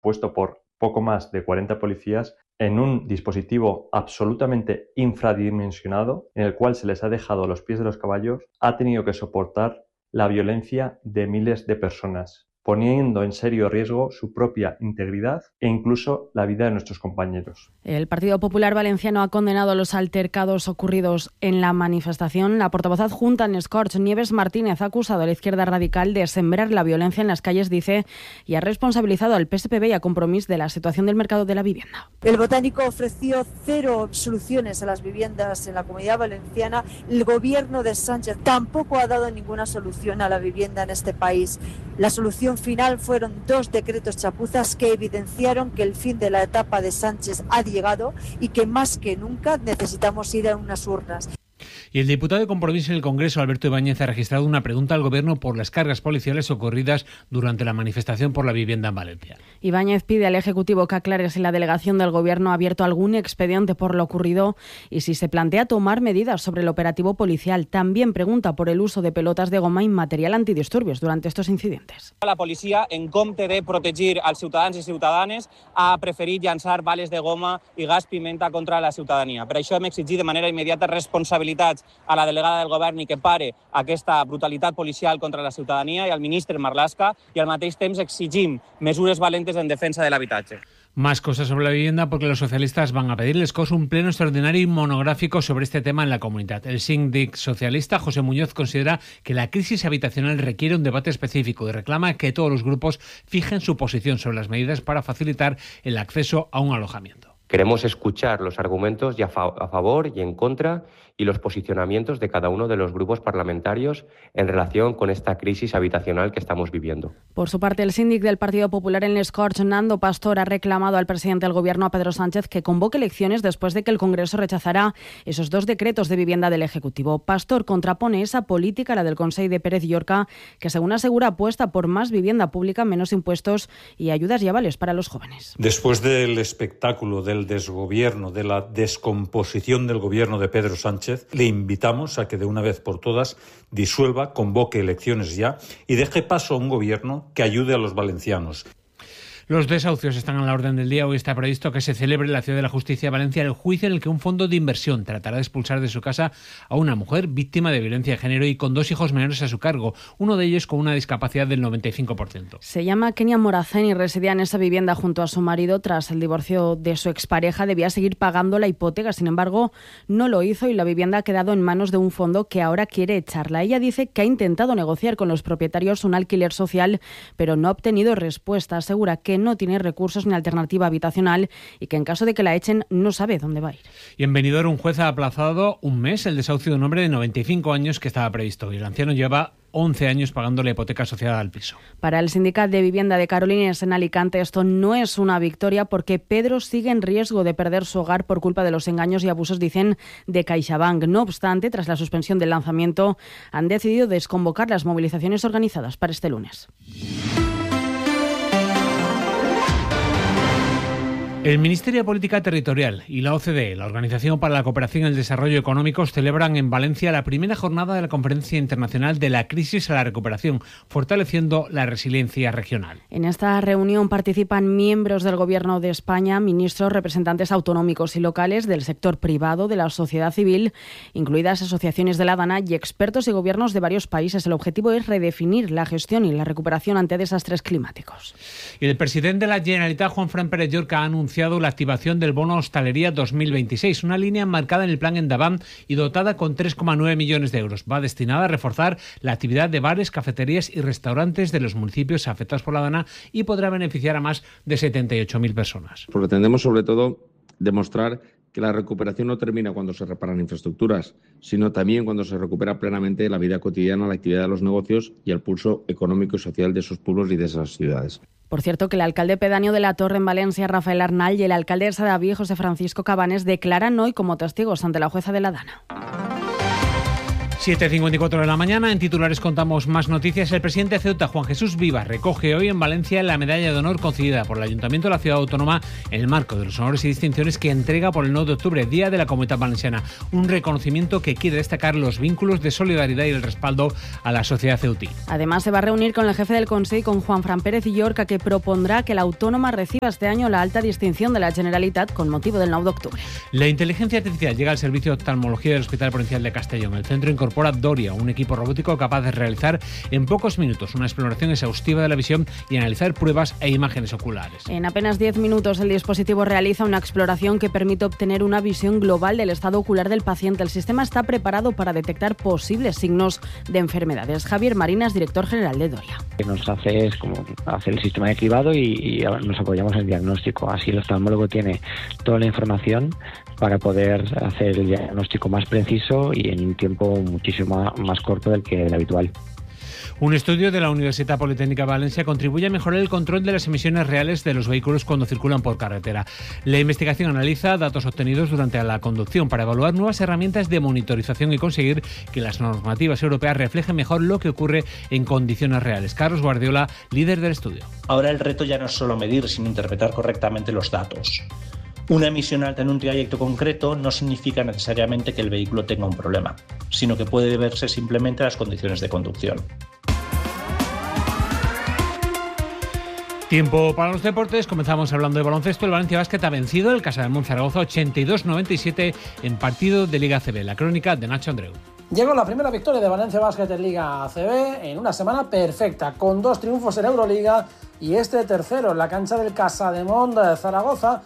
puesto por poco más de 40 policías en un dispositivo absolutamente infradimensionado en el cual se les ha dejado a los pies de los caballos, ha tenido que soportar la violencia de miles de personas, poniendo en serio riesgo su propia integridad e incluso la vida de nuestros compañeros. El Partido Popular Valenciano ha condenado los altercados ocurridos en la manifestación. La portavoz adjunta en Scorch, Nieves Martínez, ha acusado a la izquierda radical de sembrar la violencia en las calles, dice, y ha responsabilizado al PSPB y a Compromís de la situación del mercado de la vivienda. El Botánico ofreció 0 soluciones a las viviendas en la Comunidad Valenciana. El gobierno de Sánchez tampoco ha dado ninguna solución a la vivienda en este país. La solución final fueron 2 decretos chapuzas que evidenciaron que el fin de la etapa de Sánchez ha llegado y que más que nunca necesitamos ir a unas urnas. Y el diputado de Compromiso en el Congreso, Alberto Ibáñez, ha registrado una pregunta al Gobierno por las cargas policiales ocurridas durante la manifestación por la vivienda en Valencia. Ibáñez pide al Ejecutivo que aclare si la delegación del Gobierno ha abierto algún expediente por lo ocurrido y si se plantea tomar medidas sobre el operativo policial. También pregunta por el uso de pelotas de goma y material antidisturbios durante estos incidentes. La policia, en compte de protegir als ciutadans i ciutadanes, ha preferit llançar bales de goma i gas pimenta contra la ciutadania. Per això hem exigit de manera immediata responsabilitats a la delegada del Govern i que pare aquesta brutalitat policial contra la ciutadania i al ministre Marlaska, i al mateix temps exigim mesures valentes en defensa de l'habitatge. Más cosas sobre la vivienda porque los socialistas van a pedirles un pleno extraordinario y monográfico sobre este tema en la comunidad. El síndic socialista José Muñoz considera que la crisis habitacional requiere un debate específico y reclama que todos los grupos fijen su posición sobre las medidas para facilitar el acceso a un alojamiento. Queremos escuchar los argumentos a favor y en contra y los posicionamientos de cada uno de los grupos parlamentarios en relación con esta crisis habitacional que estamos viviendo. Por su parte, el síndic del Partido Popular en Les Corts, Nando Pastor, ha reclamado al presidente del Gobierno, a Pedro Sánchez, que convoque elecciones después de que el Congreso rechazara esos 2 decretos de vivienda del Ejecutivo. Pastor contrapone esa política, la del Consell de Pérez Llorca, que según asegura apuesta por más vivienda pública, menos impuestos y ayudas y avales para los jóvenes. Después del espectáculo del desgobierno, de la descomposición del Gobierno de Pedro Sánchez, le invitamos a que de una vez por todas disuelva, convoque elecciones ya y deje paso a un gobierno que ayude a los valencianos. Los desahucios están a la orden del día. Hoy está previsto que se celebre en la Ciudad de la Justicia de Valencia el juicio en el que un fondo de inversión tratará de expulsar de su casa a una mujer víctima de violencia de género y con 2 hijos menores a su cargo, uno de ellos con una discapacidad del 95%. Se llama Kenia Morazán y residía en esa vivienda junto a su marido. Tras el divorcio de su expareja debía seguir pagando la hipoteca, sin embargo no lo hizo y la vivienda ha quedado en manos de un fondo que ahora quiere echarla. Ella dice que ha intentado negociar con los propietarios un alquiler social, pero no ha obtenido respuesta. Asegura que no tiene recursos ni alternativa habitacional y que en caso de que la echen no sabe dónde va a ir. Y en Benidorm un juez ha aplazado un mes el desahucio de un hombre de 95 años que estaba previsto y el anciano lleva 11 años pagando la hipoteca asociada al piso. Para el Sindicat de Vivienda de Carolines en Alicante esto no es una victoria porque Pedro sigue en riesgo de perder su hogar por culpa de los engaños y abusos, dicen, de CaixaBank. No obstante, tras la suspensión del lanzamiento, han decidido desconvocar las movilizaciones organizadas para este lunes. El Ministerio de Política Territorial y la OCDE, la Organización para la Cooperación y el Desarrollo Económicos, celebran en Valencia la primera jornada de la Conferencia Internacional de la Crisis a la Recuperación, fortaleciendo la resiliencia regional. En esta reunión participan miembros del Gobierno de España, ministros, representantes autonómicos y locales, del sector privado, de la sociedad civil, incluidas asociaciones de la Dana y expertos y gobiernos de varios países. El objetivo es redefinir la gestión y la recuperación ante desastres climáticos. Y el presidente de la Generalitat, Juanfran Pérez Llorca, ha anunciado la activación del bono Hostalería 2026, una línea enmarcada en el plan Endavant y dotada con 3,9 millones de euros. Va destinada a reforzar la actividad de bares, cafeterías y restaurantes de los municipios afectados por la Dana y podrá beneficiar a más de 78.000 personas. Pretendemos sobre todo demostrar que la recuperación no termina cuando se reparan infraestructuras, sino también cuando se recupera plenamente la vida cotidiana, la actividad de los negocios y el pulso económico y social de esos pueblos y de esas ciudades. Por cierto, que el alcalde pedáneo de La Torre en Valencia, Rafael Arnal, y el alcalde de Sadaví, José Francisco Cabanes, declaran hoy como testigos ante la jueza de la Dana. 7:54 de la mañana, en titulares contamos más noticias. El presidente de Ceuta, Juan Jesús Vivas, recoge hoy en Valencia la medalla de honor concedida por el Ayuntamiento de la Ciudad Autónoma en el marco de los honores y distinciones que entrega por el 9 de octubre, Día de la Comunidad Valenciana. Un reconocimiento que quiere destacar los vínculos de solidaridad y el respaldo a la sociedad ceutí. Además, se va a reunir con el jefe del Consell, con Juanfran Pérez Llorca, que propondrá que la Autónoma reciba este año la alta distinción de la Generalitat con motivo del 9 de octubre. La inteligencia artificial llega al servicio de oftalmología del Hospital Provincial de Castellón. El centro incorpora Doria, un equipo robótico capaz de realizar en pocos minutos una exploración exhaustiva de la visión y analizar pruebas e imágenes oculares. En apenas 10 minutos el dispositivo realiza una exploración que permite obtener una visión global del estado ocular del paciente. El sistema está preparado para detectar posibles signos de enfermedades. Javier Marinas, director general de Doria. Lo que nos hace es como hacer el sistema de cribado y nos apoyamos en el diagnóstico. Así el oftalmólogo tiene toda la información para poder hacer el diagnóstico más preciso y en un tiempo muchísimo más corto del que el habitual. Un estudio de la Universidad Politécnica de Valencia contribuye a mejorar el control de las emisiones reales de los vehículos cuando circulan por carretera. La investigación analiza datos obtenidos durante la conducción para evaluar nuevas herramientas de monitorización y conseguir que las normativas europeas reflejen mejor lo que ocurre en condiciones reales. Carlos Guardiola, líder del estudio. Ahora el reto ya no es solo medir, sino interpretar correctamente los datos. Una emisión alta en un trayecto concreto no significa necesariamente que el vehículo tenga un problema, sino que puede deberse simplemente a las condiciones de conducción. Tiempo para los deportes. Comenzamos hablando de baloncesto. El Valencia Basket ha vencido el Casademont Zaragoza 82-97 en partido de Liga ACB. La crónica de Nacho Andreu. Llegó la primera victoria de Valencia Basket en Liga ACB en una semana perfecta, con 2 triunfos en Euroliga y este tercero en la cancha del Casademont Zaragoza,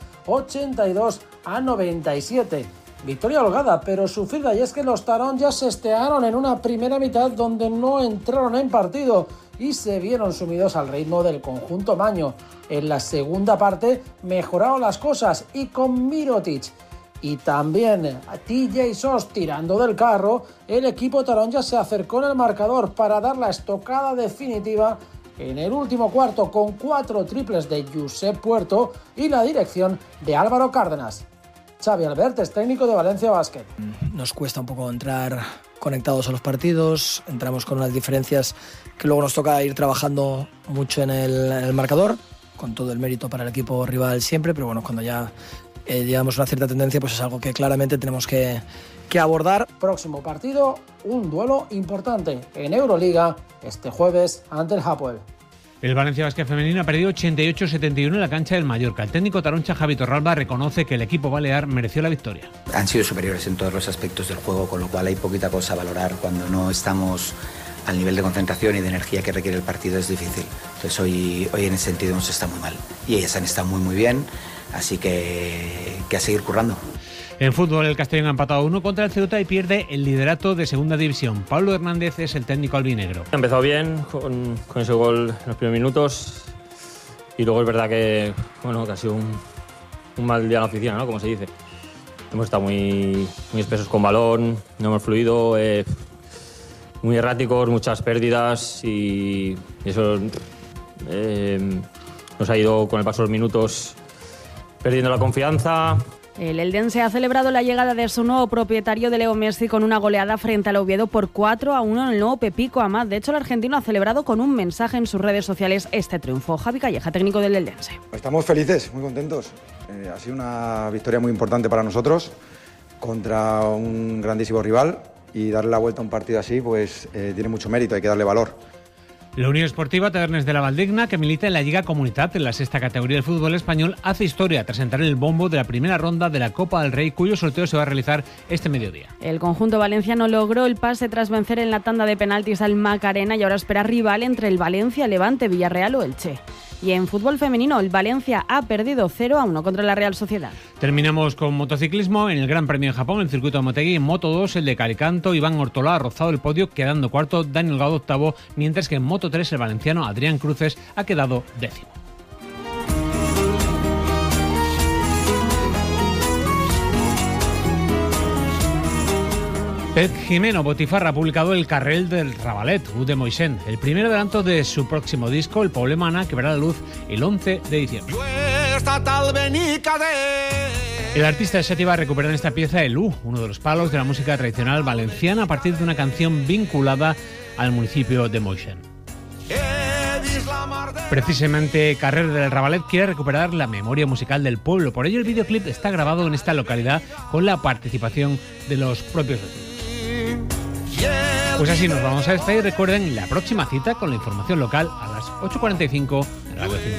82-97. Victoria holgada, pero sufrida, y es que los taronjas se estearon en una primera mitad donde no entraron en partido y se vieron sumidos al ritmo del conjunto maño. En la segunda parte mejoraron las cosas y con Mirotic y también a TJ Sos tirando del carro, el equipo taronja se acercó en el marcador para dar la estocada definitiva en el último cuarto con 4 triples de Josep Puerto y la dirección de Álvaro Cárdenas. Xavi Albert es técnico de Valencia Basket. Nos cuesta un poco entrar conectados a los partidos, entramos con unas diferencias que luego nos toca ir trabajando mucho en el marcador, con todo el mérito para el equipo rival siempre, pero bueno, cuando ya llevamos una cierta tendencia, pues es algo que claramente tenemos que abordar. Próximo partido, un duelo importante en Euroliga este jueves ante el Hapoel. El Valencia Basket femenino ha perdido 88-71 en la cancha del Mallorca. El técnico taroncha Javi Torralba reconoce que el equipo balear mereció la victoria. Han sido superiores en todos los aspectos del juego, con lo cual hay poquita cosa a valorar. Cuando no estamos al nivel de concentración y de energía que requiere el partido es difícil. Entonces hoy en ese sentido hemos estado muy mal y ellas han estado muy muy bien, así que a seguir currando. En fútbol, el Castellón ha empatado 1 contra el Ceuta y pierde el liderato de segunda división. Pablo Hernández es el técnico albinegro. Ha empezado bien con ese gol en los primeros minutos y luego es verdad que ha sido un mal día en la oficina, ¿no? Como se dice. Hemos estado muy espesos con balón, no hemos fluido, muy erráticos, muchas pérdidas y eso nos ha ido con el paso de los minutos perdiendo la confianza. El Eldense ha celebrado la llegada de su nuevo propietario, de Leo Messi, con una goleada frente al Oviedo por 4-1 en el nuevo Pepico Amat. De hecho, el argentino ha celebrado con un mensaje en sus redes sociales este triunfo. Javi Calleja, técnico del Eldense. Estamos felices, muy contentos. Ha sido una victoria muy importante para nosotros contra un grandísimo rival y darle la vuelta a un partido así pues tiene mucho mérito, hay que darle valor. La Unión Esportiva Tabernes de la Valdigna, que milita en la Lliga Comunitat, en la 6ª categoría del fútbol español, hace historia tras entrar en el bombo de la primera ronda de la Copa del Rey, cuyo sorteo se va a realizar este mediodía. El conjunto valenciano logró el pase tras vencer en la tanda de penaltis al Macarena y ahora espera rival entre el Valencia, Levante, Villarreal o Elche. Y en fútbol femenino, el Valencia ha perdido 0-1 contra la Real Sociedad. Terminamos con motociclismo. En el Gran Premio de Japón, el circuito de Motegi, en Moto 2, el de Calicanto, Iván Ortola ha rozado el podio, quedando cuarto, Daniel Gaudo octavo, mientras que en Moto 3, el valenciano Adrián Cruces ha quedado décimo. Pep Jimeno Botifarra ha publicado El Carrel del Rabalet, U de Moixent, el primer adelanto de su próximo disco, El Poble Mana, que verá la luz el 11 de diciembre. El artista de Xàtiva recupera en esta pieza el uno de los palos de la música tradicional valenciana, a partir de una canción vinculada al municipio de Moixent. Precisamente Carrer del Ravalet quiere recuperar la memoria musical del pueblo. Por ello el videoclip está grabado en esta localidad con la participación de los propios vecinos. Pues así nos vamos a despedir. Recuerden la próxima cita con la información local a las 8:45 en Radio 5.